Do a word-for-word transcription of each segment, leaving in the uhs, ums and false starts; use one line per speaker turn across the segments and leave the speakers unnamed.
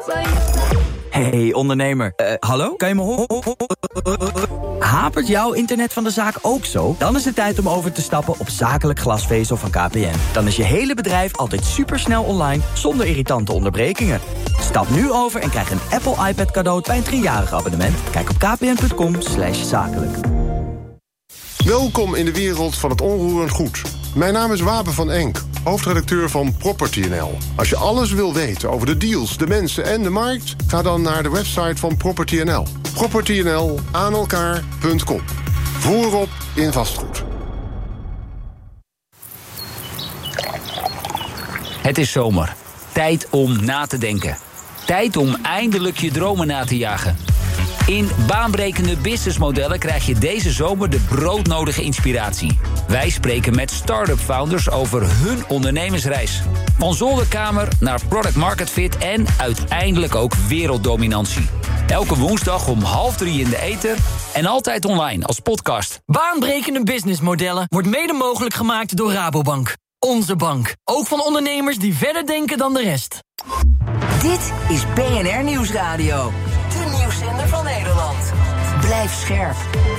Hey ondernemer, uh, hallo? Kan je me horen? Hapert jouw internet van de zaak ook zo? Dan is het tijd om over te stappen op zakelijk glasvezel van K P N. Dan is je hele bedrijf altijd supersnel online, zonder irritante onderbrekingen. Stap nu over en krijg een Apple iPad cadeau bij een driejarig abonnement. Kijk op kpn.com slash zakelijk.
Welkom in de wereld van het onroerend goed. Mijn naam is Wapen van Enk, hoofdredacteur van Property N L. Als je alles wil weten over de deals, de mensen en de markt, ga dan naar de website van Property N L. Property N L aan elkaar punt com. Voorop in vastgoed.
Het is zomer. Tijd om na te denken. Tijd om eindelijk je dromen na te jagen. In baanbrekende businessmodellen krijg je deze zomer de broodnodige inspiratie. Wij spreken met start-up founders over hun ondernemersreis. Van zolderkamer naar product market fit en uiteindelijk ook werelddominantie. Elke woensdag om half drie in de ether en altijd online als podcast.
Baanbrekende businessmodellen wordt mede mogelijk gemaakt door Rabobank. Onze bank. Ook van ondernemers die verder denken dan de rest.
Dit is B N R Nieuwsradio. De nieuwszender van Nederland. Blijf scherp.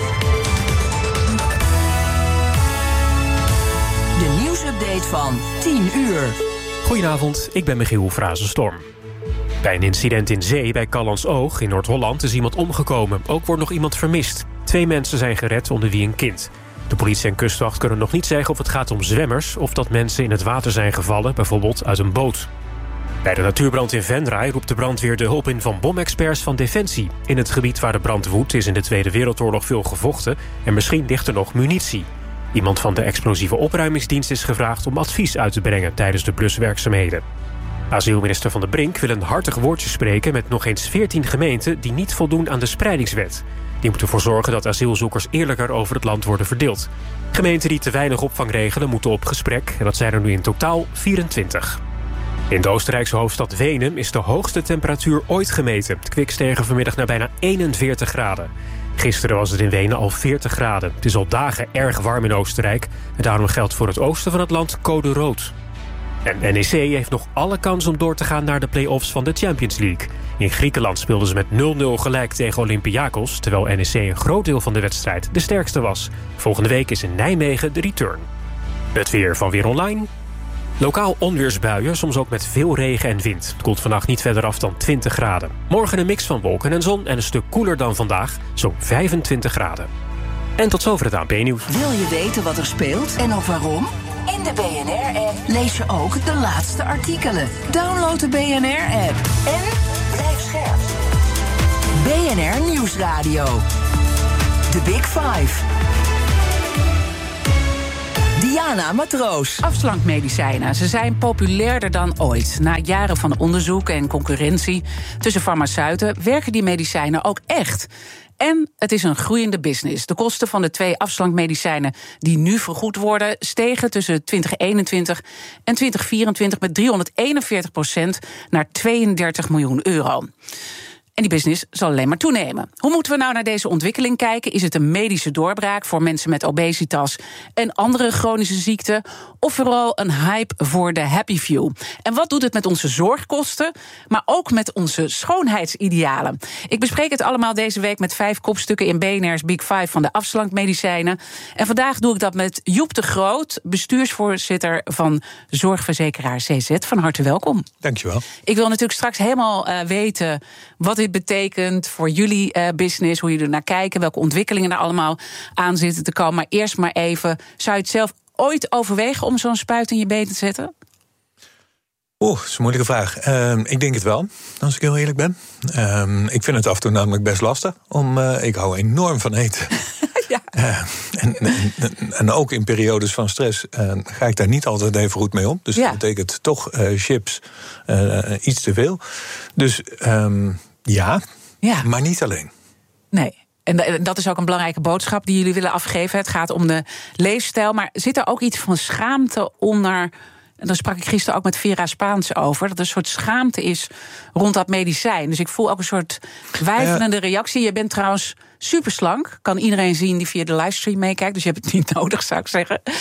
De nieuwsupdate van tien uur.
Goedenavond, ik ben Michiel Frazenstorm. Bij een incident in zee bij Callantsoog in Noord-Holland is iemand omgekomen. Ook wordt nog iemand vermist. Twee mensen zijn gered, onder wie een kind. De politie en kustwacht kunnen nog niet zeggen of het gaat om zwemmers of dat mensen in het water zijn gevallen, bijvoorbeeld uit een boot. Bij de natuurbrand in Venray roept de brandweer de hulp in van bomexperts van Defensie. In het gebied waar de brand woedt is in de Tweede Wereldoorlog veel gevochten en misschien ligt er nog munitie. Iemand van de explosieve opruimingsdienst is gevraagd om advies uit te brengen tijdens de bluswerkzaamheden. Asielminister Van der Brink wil een hartig woordje spreken met nog eens veertien gemeenten die niet voldoen aan de spreidingswet. Die moeten ervoor zorgen dat asielzoekers eerlijker over het land worden verdeeld. Gemeenten die te weinig opvang regelen moeten op gesprek en dat zijn er nu in totaal vierentwintig. In de Oostenrijkse hoofdstad Wenen is de hoogste temperatuur ooit gemeten. Het kwik steeg vanmiddag naar bijna eenenveertig graden. Gisteren was het in Wenen al veertig graden. Het is al dagen erg warm in Oostenrijk en daarom geldt voor het oosten van het land code rood. En N E C heeft nog alle kans om door te gaan naar de play-offs van de Champions League. In Griekenland speelden ze met nul nul gelijk tegen Olympiakos, terwijl N E C een groot deel van de wedstrijd de sterkste was. Volgende week is in Nijmegen de return. Het weer van Weer Online. Lokaal onweersbuien, soms ook met veel regen en wind. Het koelt vannacht niet verder af dan twintig graden. Morgen een mix van wolken en zon en een stuk koeler dan vandaag, zo'n vijfentwintig graden. En tot zover het A N P-nieuws.
Wil je weten wat er speelt en ook waarom? In de B N R-app lees je ook de laatste artikelen. Download de B N R-app en blijf scherp. B N R Nieuwsradio. The Big Five. Diana Matroos.
Afslankmedicijnen. Ze zijn populairder dan ooit. Na jaren van onderzoek en concurrentie tussen farmaceuten werken die medicijnen ook echt. En het is een groeiende business. De kosten van de twee afslankmedicijnen die nu vergoed worden stegen tussen twintig eenentwintig en twintig vierentwintig met driehonderdeenenveertig procent naar tweeëndertig miljoen euro. En die business zal alleen maar toenemen. Hoe moeten we nou naar deze ontwikkeling kijken? Is het een medische doorbraak voor mensen met obesitas en andere chronische ziekten? Of vooral een hype voor de happy few? En wat doet het met onze zorgkosten, maar ook met onze schoonheidsidealen? Ik bespreek het allemaal deze week met vijf kopstukken in B N R's Big Five van de afslankmedicijnen. En vandaag doe ik dat met Joep de Groot, bestuursvoorzitter van zorgverzekeraar C Z. Van harte welkom.
Dankjewel.
Ik wil natuurlijk straks helemaal uh, weten wat dit betekent voor jullie uh, business, hoe jullie er naar kijken, welke ontwikkelingen er allemaal aan zitten te komen. Maar eerst maar even, zou je het zelf ooit overwegen om zo'n spuit in je been te zetten?
Oeh, dat is een moeilijke vraag. Uh, ik denk het wel, als ik heel eerlijk ben. Uh, ik vind het af en toe namelijk best lastig. Om, uh, ik hou enorm van eten. ja. uh, en, en, en ook in periodes van stress uh, ga ik daar niet altijd even goed mee om. Dus ja. Dat betekent toch uh, chips uh, iets te veel. Dus um, ja, ja, maar niet alleen.
Nee. En dat is ook een belangrijke boodschap die jullie willen afgeven. Het gaat om de leefstijl. Maar zit er ook iets van schaamte onder? En daar sprak ik gisteren ook met Vera Spaans over. Dat er een soort schaamte is rond dat medicijn. Dus ik voel ook een soort weifelende reactie. Je bent trouwens superslank. Kan iedereen zien die via de livestream meekijkt. Dus je hebt het niet nodig, zou ik zeggen.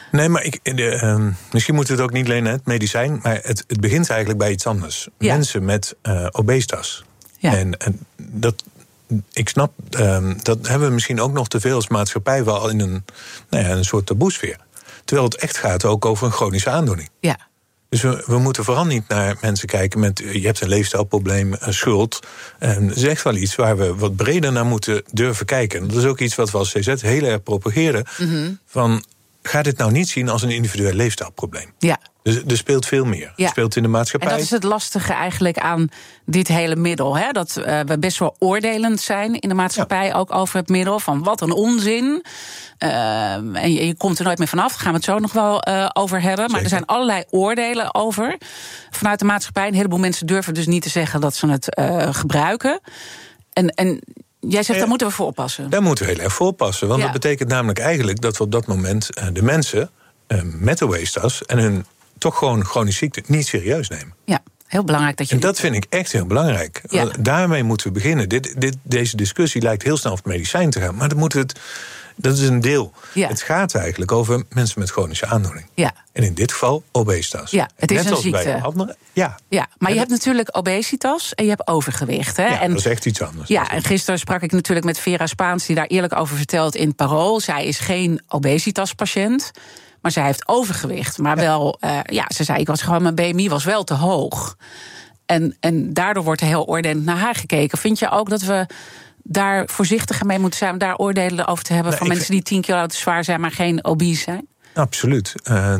Nee, maar ik, de, uh, misschien moeten we het ook niet alleen het medicijn, maar het, het begint eigenlijk bij iets anders. Ja. Mensen met uh, obesitas. Ja. En, en dat, ik snap, uh, dat hebben we misschien ook nog te veel als maatschappij wel in een, nou ja, een soort taboesfeer. Terwijl het echt gaat ook over een chronische aandoening.
Ja.
Dus we, we moeten vooral niet naar mensen kijken met, je hebt een leefstijlprobleem, een schuld. En dat is echt wel iets waar we wat breder naar moeten durven kijken. Dat is ook iets wat we als C Z heel erg propageren. Mm-hmm. Van, ga dit nou niet zien als een individueel leefstijlprobleem. Ja. Dus er speelt veel meer. Ja. Er speelt in de maatschappij.
En dat is het lastige eigenlijk aan dit hele middel. Hè? Dat uh, we best wel oordelend zijn in de maatschappij, ja. ook over het middel. Van wat een onzin. Uh, en je, je komt er nooit meer vanaf. Daar gaan we het zo nog wel uh, over hebben. Zeker. Maar er zijn allerlei oordelen over vanuit de maatschappij. Een heleboel mensen durven dus niet te zeggen dat ze het uh, gebruiken. En... en jij zegt, daar moeten we voor oppassen.
Daar moeten we heel erg voor oppassen. Want ja. dat betekent namelijk eigenlijk dat we op dat moment uh, de mensen uh, met obesitas en hun toch gewoon chronische ziekte niet serieus nemen.
Ja, heel belangrijk dat je.
En dat vind ik echt heel belangrijk. Ja. Daarmee moeten we beginnen. Dit, dit, deze discussie lijkt heel snel over het medicijn te gaan, maar dan moeten we het. Dat is een deel. Ja. Het gaat eigenlijk over mensen met chronische aandoening. Ja. En in dit geval obesitas.
Ja, het is
Net
een
als
ziekte.
Bij andere, ja.
Ja, maar en je hebt natuurlijk obesitas en je hebt overgewicht. Hè?
Ja,
en,
dat is echt iets anders.
Ja, en gisteren sprak ik natuurlijk met Vera Spaans, die daar eerlijk over vertelt in Parool. Zij is geen obesitaspatiënt, maar zij heeft overgewicht. Maar ja. wel, uh, ja, ze zei, ik was gewoon, mijn B M I was wel te hoog. En, en daardoor wordt er heel oordelend naar haar gekeken. Vind je ook dat we daar voorzichtiger mee moeten zijn om daar oordelen over te hebben nee, van mensen vind... die tien kilo te zwaar zijn, maar geen obese zijn?
Absoluut. Uh,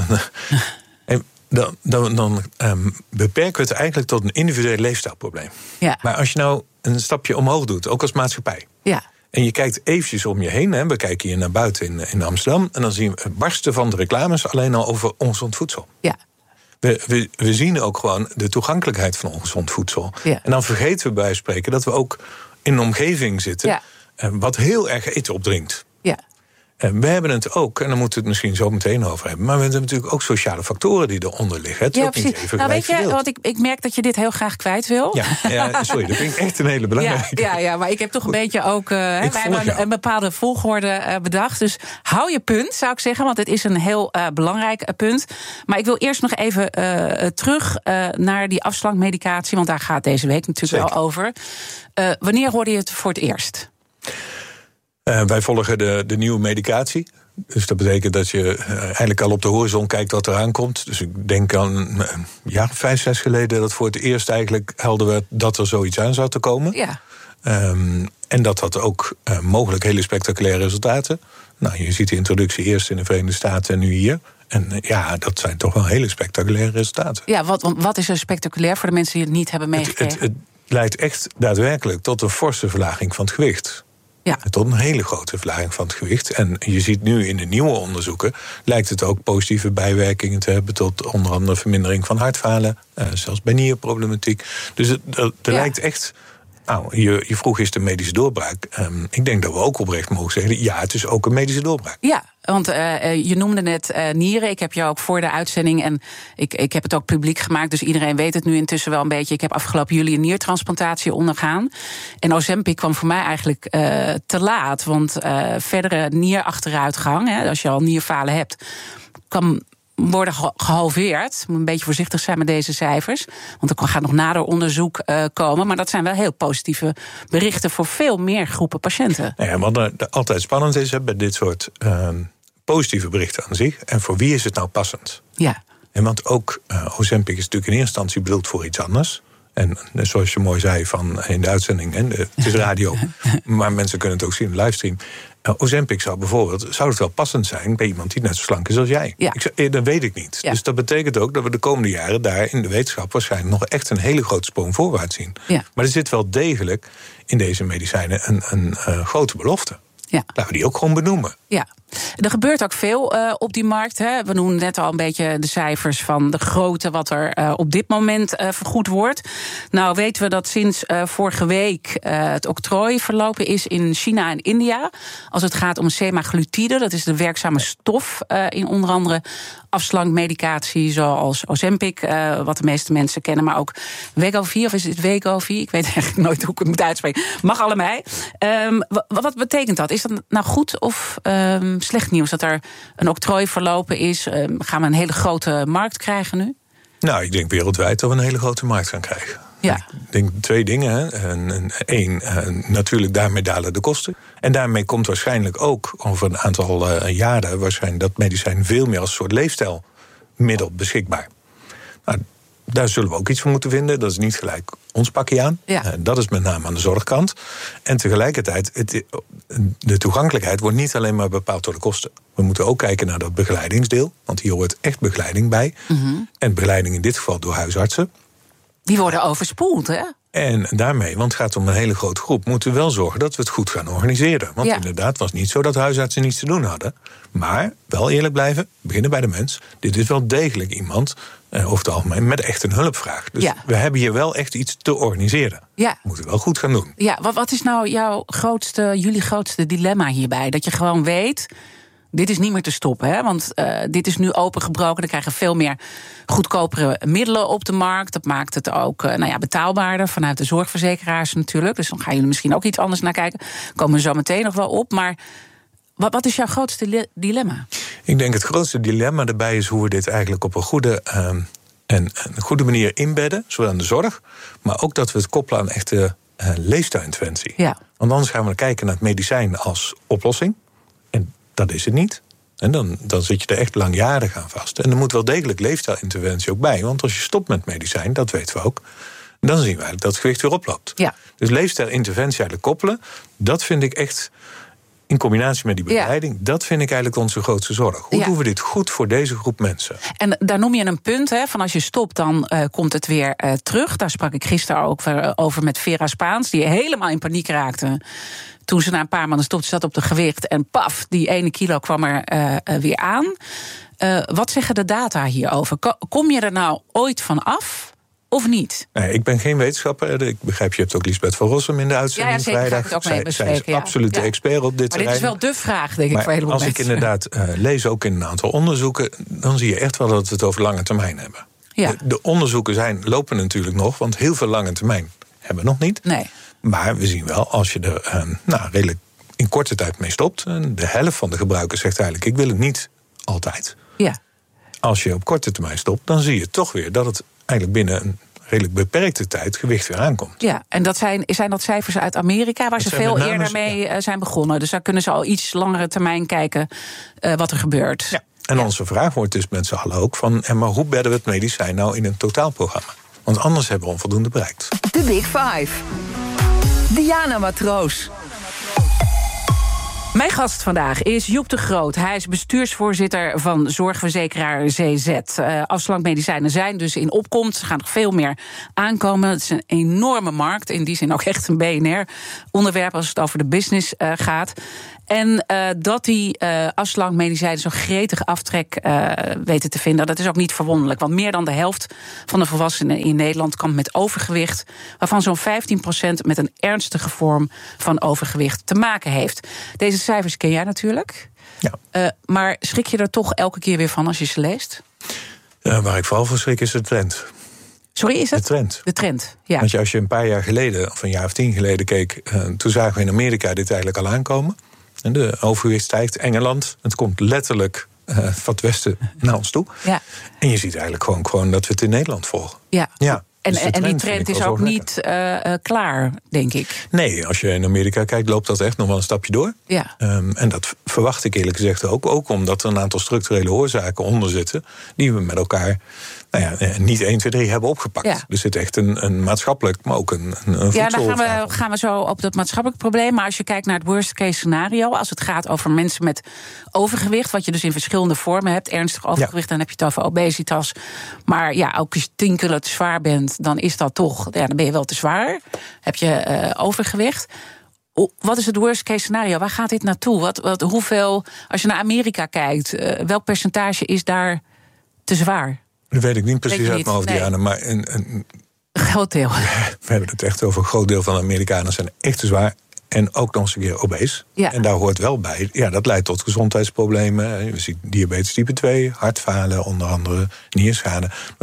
dan dan, dan um, beperken we het eigenlijk tot een individueel leefstijlprobleem. Ja. Maar als je nou een stapje omhoog doet, ook als maatschappij. Ja. En je kijkt eventjes om je heen. Hè, we kijken hier naar buiten in, in Amsterdam. En dan zien we barsten van de reclames alleen al over ongezond voedsel. Ja. We, we, we zien ook gewoon de toegankelijkheid van ongezond voedsel. Ja. En dan vergeten we bij wijze van spreken dat we ook in een omgeving zitten, ja. wat heel erg eten opdringt. Ja. We hebben het ook, en daar moeten we het misschien zo meteen over hebben, maar we hebben natuurlijk ook sociale factoren die eronder liggen. Het is
ja,
ook niet even
nou, weet je, want ik, ik merk dat je dit heel graag kwijt wil.
Ja, ja sorry, dat vind ik echt een hele belangrijke.
Ja, ja, ja, maar ik heb toch een beetje ook uh, wij hebben een, een bepaalde volgorde uh, bedacht. Dus hou je punt, zou ik zeggen, want het is een heel uh, belangrijk uh, punt. Maar ik wil eerst nog even uh, terug uh, naar die afslankmedicatie, want daar gaat deze week natuurlijk Zeker. wel over. Uh, wanneer hoorde je het voor het eerst?
Uh, wij volgen de, de nieuwe medicatie. Dus dat betekent dat je uh, eigenlijk al op de horizon kijkt wat eraan komt. Dus ik denk aan een jaar of vijf, zes geleden dat voor het eerst eigenlijk helder werd dat er zoiets aan zou te komen. Ja. Um, en dat had ook uh, mogelijk hele spectaculaire resultaten. Nou, je ziet de introductie eerst in de Verenigde Staten en nu hier. En uh, ja, dat zijn toch wel hele spectaculaire resultaten.
Ja, wat, wat is er spectaculair voor de mensen die het niet hebben meegekregen?
Het, het, het leidt echt daadwerkelijk tot een forse verlaging van het gewicht. Ja. Tot een hele grote verlaging van het gewicht. En je ziet nu in de nieuwe onderzoeken lijkt het ook positieve bijwerkingen te hebben tot onder andere vermindering van hartfalen, uh, zelfs bij nierproblematiek. Dus het, er, er ja. lijkt echt. Nou, je, je vroeg is de medische doorbraak. Um, ik denk dat we ook oprecht mogen zeggen, ja, het is ook een medische doorbraak.
Ja, want uh, je noemde net uh, nieren. Ik heb je ook voor de uitzending, en ik, ik heb het ook publiek gemaakt, dus iedereen weet het nu intussen wel een beetje. Ik heb afgelopen juli een niertransplantatie ondergaan. En Ozempic kwam voor mij eigenlijk uh, te laat, want uh, verdere nierachteruitgang, hè, als je al nierfalen hebt, kan worden gehalveerd. Moet een beetje voorzichtig zijn met deze cijfers, want er gaat nog nader onderzoek uh, komen. Maar dat zijn wel heel positieve berichten voor veel meer groepen patiënten.
Ja, wat er altijd spannend is hè, bij dit soort uh, positieve berichten aan zich. En voor wie is het nou passend? Ja. En want ook uh, Ozempic is natuurlijk in eerste instantie bedoeld voor iets anders. En zoals je mooi zei van in de uitzending, hè, het is radio, maar mensen kunnen het ook zien in de livestream. Uh, Ozempic zou bijvoorbeeld, zou het wel passend zijn bij iemand die net zo slank is als jij? Ja. Ik, eh, dat weet ik niet. Ja. Dus dat betekent ook dat we de komende jaren daar in de wetenschap waarschijnlijk nog echt een hele grote sprong voorwaarts zien. Ja. Maar er zit wel degelijk in deze medicijnen een, een uh, grote belofte. Ja. Laten we die ook gewoon benoemen.
Ja. Er gebeurt ook veel uh, op die markt. Hè. We noemen net al een beetje de cijfers van de grootte wat er uh, op dit moment uh, vergoed wordt. Nou weten we dat sinds uh, vorige week uh, het octrooi verlopen is in China en India. Als het gaat om semaglutide, dat is de werkzame stof uh, in onder andere afslankmedicatie zoals Ozempic, uh, wat de meeste mensen kennen, maar ook Wegovy, of is het Wegovy? Ik weet eigenlijk nooit hoe ik het moet uitspreken. Mag allebei. Um, wat betekent dat? Is dat nou goed of uh, uh, slecht nieuws? Dat er een octrooi verlopen is? Uh, gaan we een hele grote markt krijgen nu?
Nou, ik denk wereldwijd dat we een hele grote markt gaan krijgen.
Ja.
Ik denk twee dingen. Eén, natuurlijk daarmee dalen de kosten. En daarmee komt waarschijnlijk ook over een aantal uh, jaren... waarschijnlijk dat medicijn veel meer als een soort leefstijlmiddel beschikbaar. Nou, daar zullen we ook iets van moeten vinden. Dat is niet gelijk ons pakje aan. Ja. Uh, dat is met name aan de zorgkant. En tegelijkertijd, het, de toegankelijkheid wordt niet alleen maar bepaald door de kosten. We moeten ook kijken naar dat begeleidingsdeel. Want hier hoort echt begeleiding bij. Mm-hmm. En begeleiding in dit geval door huisartsen.
Die worden overspoeld, hè?
En daarmee, want het gaat om een hele grote groep... moeten we wel zorgen dat we het goed gaan organiseren. Want ja. inderdaad, het was niet zo dat huisartsen niets te doen hadden. Maar wel eerlijk blijven, beginnen bij de mens. Dit is wel degelijk iemand, eh, over het algemeen, met echt een hulpvraag. Dus ja. we hebben hier wel echt iets te organiseren. Ja. Dat moeten we wel goed gaan doen.
Ja, wat, wat is nou jouw grootste, jullie grootste dilemma hierbij? Dat je gewoon weet... Dit is niet meer te stoppen, hè? Want uh, dit is nu opengebroken. Er krijgen veel meer goedkopere middelen op de markt. Dat maakt het ook uh, nou ja, betaalbaarder vanuit de zorgverzekeraars natuurlijk. Dus dan gaan jullie misschien ook iets anders naar kijken. Komen we zo meteen nog wel op. Maar wat, wat is jouw grootste dilemma?
Ik denk het grootste dilemma daarbij is hoe we dit eigenlijk op een goede... Uh, en een goede manier inbedden, zowel aan de zorg... maar ook dat we het koppelen aan echte uh, leefstijlinterventie. Ja. Want anders gaan we kijken naar het medicijn als oplossing... Dat is het niet. En dan, dan zit je er echt langjarig aan vast. En er moet wel degelijk leefstijlinterventie ook bij. Want als je stopt met medicijn, dat weten we ook... dan zien we eigenlijk dat het gewicht weer oploopt. Ja. Dus leefstijlinterventie eigenlijk koppelen... dat vind ik echt, in combinatie met die begeleiding... Ja. dat vind ik eigenlijk onze grootste zorg. Hoe ja. doen we dit goed voor deze groep mensen?
En daar noem je een punt, hè, van als je stopt, dan uh, komt het weer uh, terug. Daar sprak ik gisteren ook over met Vera Spaans... die helemaal in paniek raakte... Toen ze na een paar maanden stopte, zat op de gewicht... en paf, die ene kilo kwam er uh, uh, weer aan. Uh, wat zeggen de data hierover? Kom je er nou ooit van af of niet?
Nee, ik ben geen wetenschapper. Ik begrijp, je hebt ook Liesbeth van Rossum in de uitzending
ja, ja,
vrijdag.
Ook mee
Zij is
ja.
absoluut
ja.
de expert op dit
maar
terrein.
Maar dit is wel de vraag, denk ik,
maar
voor heleboel
als
mensen.
Als ik inderdaad uh, lees, ook in een aantal onderzoeken... dan zie je echt wel dat we het over lange termijn hebben. Ja. De, de onderzoeken zijn, lopen natuurlijk nog... want heel veel lange termijn hebben we nog niet.
Nee.
Maar we zien wel, als je er uh, nou, redelijk... in korte tijd mee stopt. De helft van de gebruikers zegt eigenlijk... ik wil het niet altijd.
Ja.
Als je op korte termijn stopt... dan zie je toch weer dat het eigenlijk binnen een redelijk beperkte tijd... gewicht weer aankomt.
Ja, en dat zijn, zijn dat cijfers uit Amerika... waar dat ze veel name, eerder mee ja. zijn begonnen. Dus daar kunnen ze al iets langere termijn kijken... Uh, wat er gebeurt.
Ja. En ja. onze vraag wordt dus met z'n allen ook van... en maar hoe bedden we het medicijn nou in een totaalprogramma? Want anders hebben we onvoldoende bereikt.
De Big Five. Diana Matroos.
Mijn gast vandaag is Joep de Groot. Hij is bestuursvoorzitter van zorgverzekeraar Z Z. Uh, afslankmedicijnen zijn dus in opkomst. Er gaan nog veel meer aankomen. Het is een enorme markt. In die zin ook echt een B N R-onderwerp als het over de business uh, gaat. En uh, dat die uh, afslankmedicijnen zo'n gretige aftrek uh, weten te vinden... dat is ook niet verwonderlijk. Want meer dan de helft van de volwassenen in Nederland... kampt met overgewicht, waarvan zo'n vijftien procent... met een ernstige vorm van overgewicht te maken heeft. Deze cijfers ken jij natuurlijk.
Ja.
Uh, maar schrik je er toch elke keer weer van als je ze leest?
Ja, waar ik vooral voor schrik is de trend.
Sorry, is het?
De trend.
De trend, ja.
Want als je een paar jaar geleden, of een jaar of tien geleden keek... Uh, toen zagen we in Amerika dit eigenlijk al aankomen... En de overgewicht stijgt. Engeland, het komt letterlijk uh, van het westen naar ons toe. Ja. En je ziet eigenlijk gewoon, gewoon dat we het in Nederland volgen.
Ja.
Ja,
en,
dus
en die trend is ook niet uh, uh, klaar, denk ik.
Nee, als je in Amerika kijkt, loopt dat echt nog wel een stapje door.
Ja.
Um, en dat verwacht ik eerlijk gezegd ook. Ook omdat er een aantal structurele oorzaken onder zitten... die we met elkaar... Nou ja, niet één, twee, drie hebben opgepakt. Ja. Er zit echt een, een maatschappelijk, maar ook een, een voedsel...
Ja, daar gaan we, gaan we zo op dat maatschappelijk probleem. Maar als je kijkt naar het worst case scenario... als het gaat over mensen met overgewicht... wat je dus in verschillende vormen hebt. Ernstig overgewicht, ja. Dan heb je het over obesitas. Maar ja, ook als je tien kilo te zwaar bent... dan is dat toch, ja, dan ben je wel te zwaar. Heb je uh, overgewicht... Wat is het worst case scenario? Waar gaat dit naartoe? Wat, wat, hoeveel, als je naar Amerika kijkt... Uh, welk percentage is daar te zwaar?
Dat weet ik niet precies uit mijn hoofd, nee. Diana, maar een, een
groot deel.
We hebben het echt over een groot deel van de Amerikanen zijn echt te zwaar. En ook nog eens een keer obese. Ja. En daar hoort wel bij, ja, dat leidt tot gezondheidsproblemen. Je ziet diabetes type twee, hartfalen, onder andere nierschade.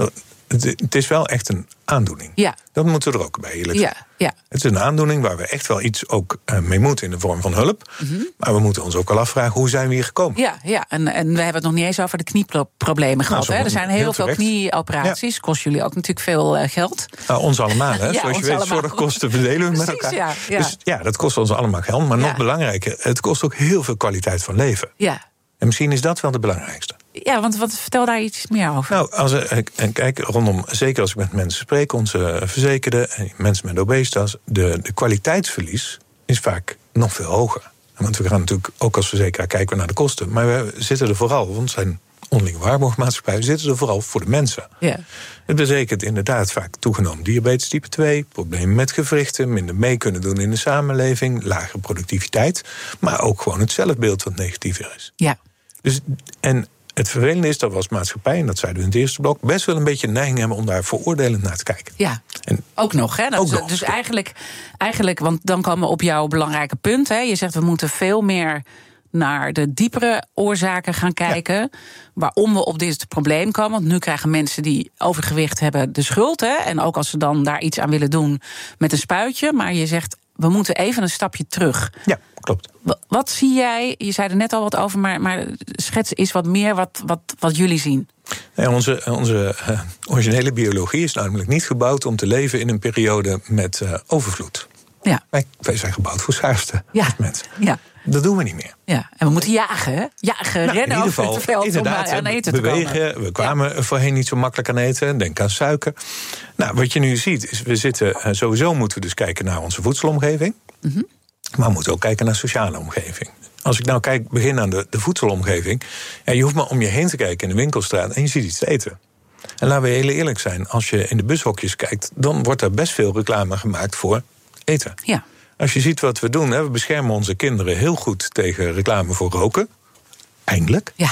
het, het is wel echt een aandoening.
Ja.
Dat moeten we er ook bij eerlijk zijn.
Ja, ja.
Het is een aandoening waar we echt wel iets ook uh, mee moeten in de vorm van hulp. Mm-hmm. Maar we moeten ons ook al afvragen, hoe zijn we hier gekomen?
Ja, ja. En, en we hebben het nog niet eens over de knieproblemen gehad.
Nou,
hè? Er zijn heel, heel veel terecht. knieoperaties.
Ja.
Kost jullie ook natuurlijk veel uh, geld.
Nou, ons allemaal, hè?
Ja,
zoals je weet,
allemaal.
zorgkosten verdelen we met elkaar.
Ja, ja.
Dus ja, dat kost ons allemaal geld. Maar
ja.
nog belangrijker, het kost ook heel veel kwaliteit van leven.
Ja.
En misschien is dat wel de belangrijkste.
Ja, want wat, vertel daar iets meer over.
Nou, als, en kijk, rondom, zeker als ik met mensen spreek, onze verzekerden, mensen met obesitas, de, de kwaliteitsverlies is vaak nog veel hoger. Want we gaan natuurlijk ook als verzekeraar kijken naar de kosten. Maar we zitten er vooral, want het zijn onderlinge waarborgmaatschappijen, zitten er vooral voor de mensen.
Ja.
Het betekent inderdaad vaak toegenomen diabetes type twee, problemen met gewrichten, minder mee kunnen doen in de samenleving, lagere productiviteit, maar ook gewoon het zelfbeeld wat negatiever is.
Ja.
Dus, en het vervelende is dat we als maatschappij, en dat zeiden we in het eerste blok, best wel een beetje een neiging hebben om daar veroordelend naar te kijken.
Ja,
en
ook nog. Hè? Dat
ook
is,
nog.
Dus eigenlijk, eigenlijk, want dan komen we op jouw belangrijke punt. Hè? Je zegt we moeten veel meer naar de diepere oorzaken gaan kijken, ja. waarom we op dit probleem komen. Want nu krijgen mensen die overgewicht hebben de schuld. Hè? En ook als ze dan daar iets aan willen doen met een spuitje. Maar je zegt, we moeten even een stapje terug.
Ja, klopt.
Wat zie jij, je zei er net al wat over, maar, maar schets eens wat meer wat, wat, wat jullie zien.
Nee, onze onze uh, originele biologie is namelijk niet gebouwd om te leven in een periode met uh, overvloed.
Ja.
Wij, wij zijn gebouwd voor schaarste
ja.
als mensen.
Ja.
Dat doen we niet meer.
Ja, en we moeten jagen, hè? Jagen,
nou,
rennen over
geval,
het veld om aan eten te
bewegen.
komen.
We kwamen ja. voorheen niet zo makkelijk aan eten. Denk aan suiker. Nou, wat je nu ziet, is we zitten... Uh, sowieso moeten we dus kijken naar onze voedselomgeving. Mm-hmm. Maar we moeten ook kijken naar sociale omgeving. Als ik nou kijk, begin aan de, de voedselomgeving. Ja, je hoeft maar om je heen te kijken in de winkelstraat en je ziet iets te eten. En laten we heel eerlijk zijn, als je in de bushokjes kijkt, dan wordt er best veel reclame gemaakt voor eten.
Ja.
Als je ziet wat we doen, hè, we beschermen onze kinderen heel goed tegen reclame voor roken. Eindelijk.
Ja.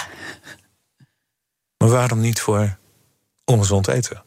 Maar waarom niet voor ongezond eten?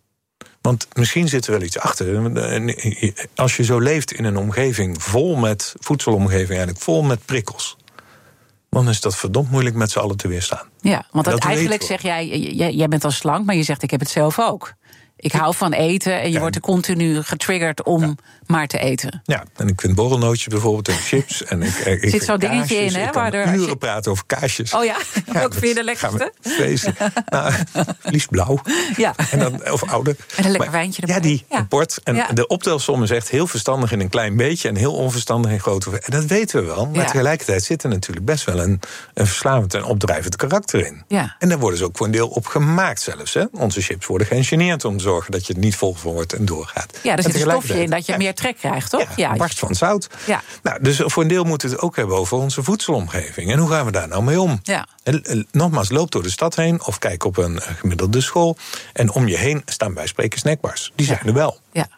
Want misschien zit er wel iets achter. Als je zo leeft in een omgeving vol met voedselomgeving, eigenlijk vol met prikkels, dan is dat verdomd moeilijk met z'n allen te weerstaan.
Ja, want dat
dat
eigenlijk zeg jij, jij, jij bent al slank, maar je zegt ik heb het zelf ook. Ik hou van eten en je ja. wordt er continu getriggerd om ja. maar te eten.
Ja, en ik vind borrelnootjes bijvoorbeeld en chips. En ik, ik, ik
zit zo'n dingetje
kaasjes,
in, hè?
Ik kan
Waardoor
uren
je...
praten over kaasjes.
Oh ja, ja ook vind je de lekkerste?
Vreselijk. Nou, liefst blauw.
Ja.
En dan, of ouder.
En een lekker
maar,
wijntje erbij.
Ja, die,
ja.
een port. En ja. de optelsom is echt heel verstandig in een klein beetje en heel onverstandig in grote. En dat weten we wel. Maar ja. tegelijkertijd zit er natuurlijk best wel een, een verslavend en opdrijvend karakter in.
Ja.
En daar worden ze ook voor een deel op gemaakt zelfs. Hè. Onze chips worden geïngineerd om te zorgen dat je het niet vol van wordt en doorgaat.
Ja, er zit een stofje in dat je ja. meer trek krijgt, toch?
Ja, ja, barst van zout.
Ja.
Nou, dus voor een deel moeten we het ook hebben over onze voedselomgeving. En hoe gaan we daar nou mee om?
Ja.
En, nogmaals, loop door de stad heen of kijk op een gemiddelde school. En om je heen staan bij spreken snackbars. Die zijn
ja.
er wel.
Ja.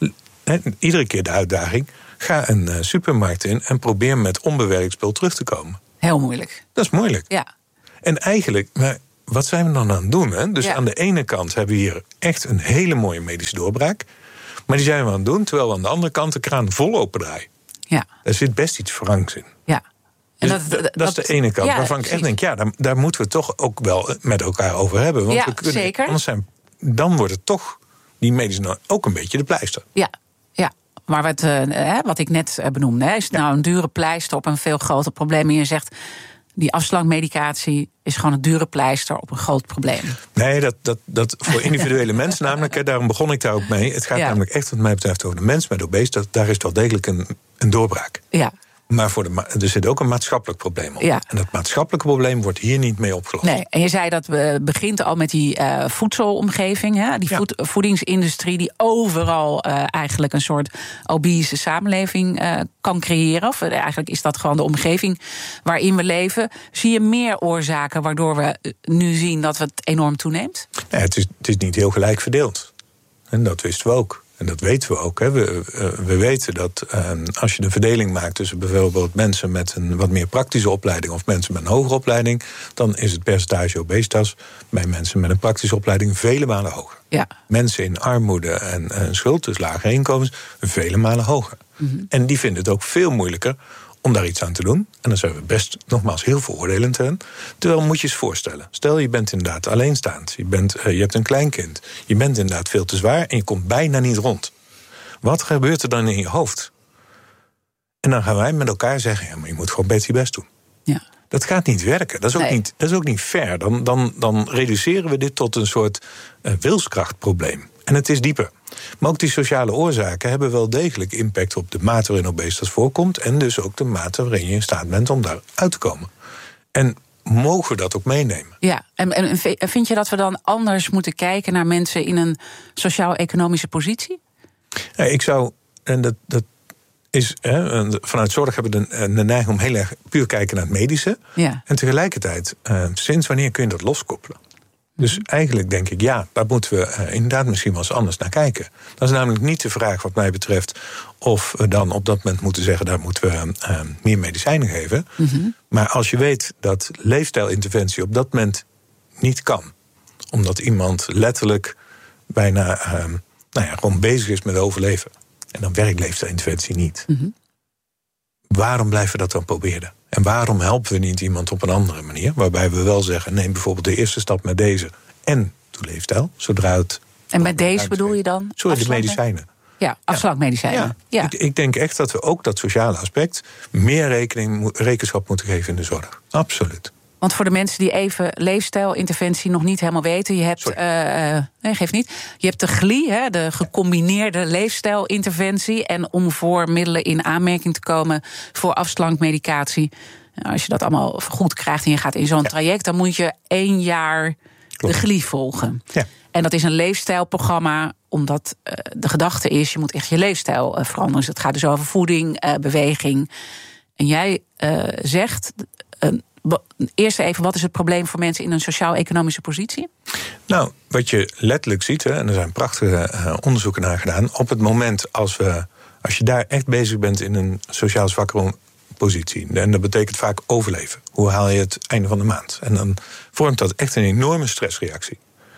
En iedere keer de uitdaging. Ga een uh, supermarkt in en probeer met onbewerkt spul terug te komen.
Heel moeilijk.
Dat is moeilijk.
Ja.
En eigenlijk, maar wat zijn we dan aan het doen? Hè? Dus
ja.
aan de ene kant hebben we hier echt een hele mooie medische doorbraak. Maar die zijn we aan het doen, terwijl we aan de andere kant de kraan vol opendraaien.
Ja.
Daar zit best iets wrangs in.
Ja.
Dus
en dat,
dat, dat, dat is de ene kant, ja, waarvan ik echt denk, ja, daar, daar moeten we het toch ook wel met elkaar over hebben. Want
ja,
we kunnen,
zeker.
Anders zijn, dan wordt het toch, die medische ook een beetje de pleister.
Ja, ja. Maar wat, uh, wat ik net benoemde, hè, is het nou een dure pleister op een veel groter probleem. En je zegt, die afslankmedicatie is gewoon een dure pleister op een groot probleem.
Nee, dat, dat, dat voor individuele mensen namelijk, daarom begon ik daar ook mee. Het gaat ja. namelijk echt wat mij betreft over de mens met obesitas. Daar is wel degelijk een, een doorbraak.
Ja.
Maar voor de, er zit ook een maatschappelijk probleem op.
Ja.
En dat maatschappelijke probleem wordt hier niet mee opgelost.
Nee, en je zei dat we begint al met die uh, voedselomgeving. Hè? Die
ja.
voed, voedingsindustrie die overal uh, eigenlijk een soort obese samenleving uh, kan creëren. Of uh, eigenlijk is dat gewoon de omgeving waarin we leven. Zie je meer oorzaken waardoor we nu zien dat het enorm toeneemt?
Nee, het is, het is niet heel gelijk verdeeld. En dat wisten we ook. En dat weten we ook. Hè. We, we weten dat uh, als je de verdeling maakt tussen bijvoorbeeld mensen met een wat meer praktische opleiding of mensen met een hogere opleiding, dan is het percentage obesitas bij mensen met een praktische opleiding vele malen hoger.
Ja.
Mensen in armoede en, en schuld, dus lage inkomens, vele malen hoger. Mm-hmm. En die vinden het ook veel moeilijker om daar iets aan te doen. En dan zijn we best, nogmaals, heel veroordelend aan. Terwijl moet je eens voorstellen. Stel, je bent inderdaad alleenstaand. Je, bent, uh, je hebt een kleinkind. Je bent inderdaad veel te zwaar en je komt bijna niet rond. Wat gebeurt er dan in je hoofd? En dan gaan wij met elkaar zeggen, ja, maar je moet gewoon beter je best doen.
Ja.
Dat gaat niet werken. Dat is ook,
nee.
niet, dat is ook niet fair. Dan, dan, dan reduceren we dit tot een soort uh, wilskrachtprobleem. En het is dieper. Maar ook die sociale oorzaken hebben wel degelijk impact op de mate waarin obesitas voorkomt. En dus ook de mate waarin je in staat bent om daar uit te komen. En mogen we dat ook meenemen?
Ja, en, en vind je dat we dan anders moeten kijken naar mensen in een sociaal-economische positie?
Ja, ik zou, en dat, dat is, hè, vanuit zorg hebben we de, de neiging om heel erg puur kijken naar het medische.
Ja.
En tegelijkertijd, uh, sinds wanneer kun je dat loskoppelen? Dus eigenlijk denk ik, ja, daar moeten we uh, inderdaad misschien wel eens anders naar kijken. Dat is namelijk niet de vraag wat mij betreft of we dan op dat moment moeten zeggen, daar moeten we uh, meer medicijnen geven. Mm-hmm. Maar als je weet dat leefstijlinterventie op dat moment niet kan, omdat iemand letterlijk bijna uh, nou ja, gewoon bezig is met overleven, en dan werkt leefstijlinterventie niet. Mm-hmm. Waarom blijven we dat dan proberen? En waarom helpen we niet iemand op een andere manier? Waarbij we wel zeggen, neem bijvoorbeeld de eerste stap met deze en doe leefstijl, zodra het...
En met deze bedoel je dan?
Sorry, de medicijnen.
Ja, afslankmedicijnen. Ja.
Ja.
Ja.
Ik, ik denk echt dat we ook dat sociale aspect meer rekening, rekenschap moeten geven in de zorg. Absoluut.
Want voor de mensen die even leefstijlinterventie nog niet helemaal weten, je hebt, uh, nee, geeft niet. Je hebt de G L I, hè, de gecombineerde leefstijlinterventie. En om voor middelen in aanmerking te komen voor afslankmedicatie, als je dat allemaal goed krijgt en je gaat in zo'n ja. traject, dan moet je één jaar Klopt. de G L I volgen.
Ja.
En dat is een leefstijlprogramma, omdat uh, de gedachte is, je moet echt je leefstijl uh, veranderen. Dus het gaat dus over voeding, uh, beweging. En jij uh, zegt, Uh, Eerst even, wat is het probleem voor mensen in een sociaal-economische positie?
Nou, wat je letterlijk ziet, hè, en er zijn prachtige uh, onderzoeken naar gedaan, op het moment als, we, als je daar echt bezig bent in een sociaal zwakkere positie, en dat betekent vaak overleven. Hoe haal je het einde van de maand? En dan vormt dat echt een enorme stressreactie.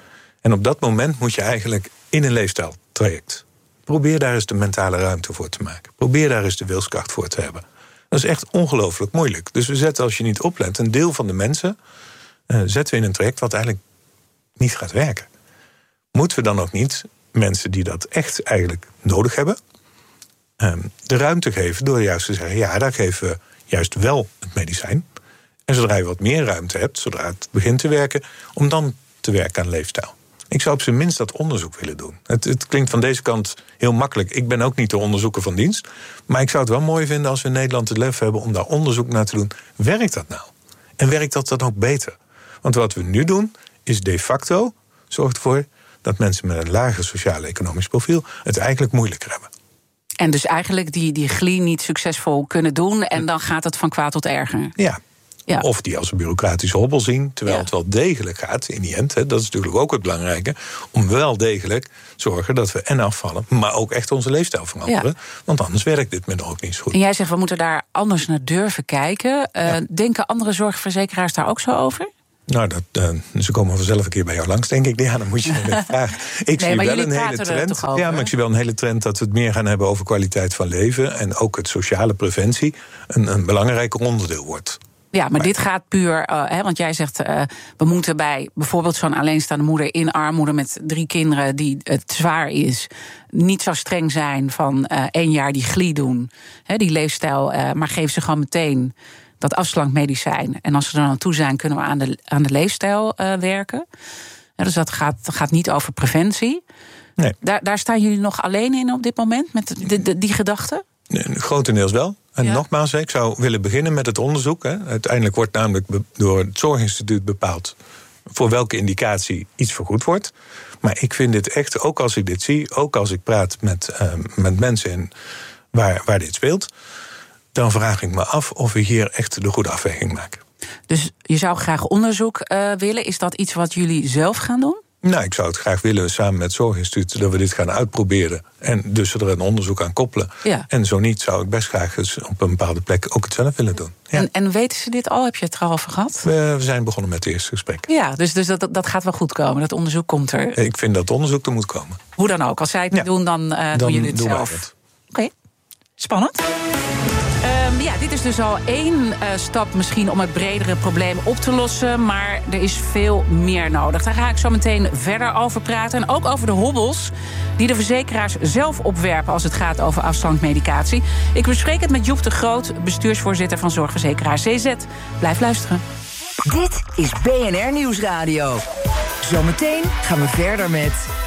En op dat moment moet je eigenlijk in een leefstijltraject. Probeer daar eens de mentale ruimte voor te maken. Probeer daar eens de wilskracht voor te hebben. Dat is echt ongelooflijk moeilijk. Dus we zetten, als je niet oplet, een deel van de mensen uh, zetten we in een traject wat eigenlijk niet gaat werken. Moeten we dan ook niet mensen die dat echt eigenlijk nodig hebben, uh, de ruimte geven door juist te zeggen, ja, daar geven we juist wel het medicijn. En zodra je wat meer ruimte hebt, zodra het begint te werken, om dan te werken aan leefstijl. Ik zou op zijn minst dat onderzoek willen doen. Het, het klinkt van deze kant heel makkelijk. Ik ben ook niet de onderzoeker van dienst. Maar ik zou het wel mooi vinden als we in Nederland het lef hebben om daar onderzoek naar te doen. Werkt dat nou? En werkt dat dan ook beter? Want wat we nu doen, is de facto zorgt ervoor dat mensen met een lager sociaal-economisch profiel het eigenlijk moeilijker hebben.
En dus eigenlijk die, die G L I niet succesvol kunnen doen, en dan gaat het van kwaad tot erger.
Ja. Ja. Of die als een bureaucratische hobbel zien, terwijl
ja.
het wel degelijk gaat in die end. Hè, dat is natuurlijk ook het belangrijke, om wel degelijk zorgen dat we en afvallen, maar ook echt onze leefstijl veranderen. Ja. Want anders werkt dit middel ook niet zo goed.
En jij zegt, we moeten daar anders naar durven kijken. Uh, ja. Denken andere zorgverzekeraars daar ook zo over?
Nou, dat, uh, ze komen vanzelf een keer bij jou langs, denk ik. Ja, dan moet je me vragen. Ik
nee,
zie
maar
wel een hele trend. Ja, maar ik zie wel een hele trend dat we het meer gaan hebben over kwaliteit van leven. En ook het sociale preventie een, een belangrijker onderdeel wordt.
Ja, maar, maar dit gaat puur, uh, hè, want jij zegt, uh, we moeten bij bijvoorbeeld zo'n alleenstaande moeder in armoede met drie kinderen die het zwaar is, niet zo streng zijn van uh, één jaar die G L I doen, hè, die leefstijl, uh, maar geef ze gewoon meteen dat afslankmedicijn. En als ze er aan toe zijn, kunnen we aan de, aan de leefstijl uh, werken. Ja, dus dat gaat, gaat niet over preventie.
Nee.
Daar, daar staan jullie nog alleen in op dit moment, met de, de, die gedachten?
Grotendeels wel. En ja. nogmaals, ik zou willen beginnen met het onderzoek. Hè. Uiteindelijk wordt namelijk door het Zorginstituut bepaald voor welke indicatie iets vergoed wordt. Maar ik vind dit echt, ook als ik dit zie, ook als ik praat met, uh, met mensen in waar, waar dit speelt, dan vraag ik me af of we hier echt de goede afweging maken.
Dus je zou graag onderzoek uh, willen. Is dat iets wat jullie zelf gaan doen?
Nou, ik zou het graag willen samen met het Zorginstituut dat we dit gaan uitproberen. En dus er een onderzoek aan koppelen. Ja. En zo niet, zou ik best graag eens op een bepaalde plek ook het zelf willen doen. Ja.
En, en weten ze dit al? Heb je het er al over gehad?
We, we zijn begonnen met het eerste gesprek.
Ja, dus, dus dat, dat gaat wel goed komen. Dat onderzoek komt er.
Ik vind dat het onderzoek er moet komen.
Hoe dan ook. Als zij het niet ja. doen, dan, uh, dan doen jullie het
doen
zelf.
Oké,
okay. Spannend. Um, Um, ja, dit is dus al één uh, stap misschien om het bredere probleem op te lossen. Maar er is veel meer nodig. Daar ga ik zo meteen verder over praten. En ook over de hobbels die de verzekeraars zelf opwerpen als het gaat over afstandmedicatie. Ik bespreek het met Joep de Groot, bestuursvoorzitter van zorgverzekeraar C Z. Blijf luisteren.
Dit is B N R Nieuwsradio. Zometeen gaan we verder met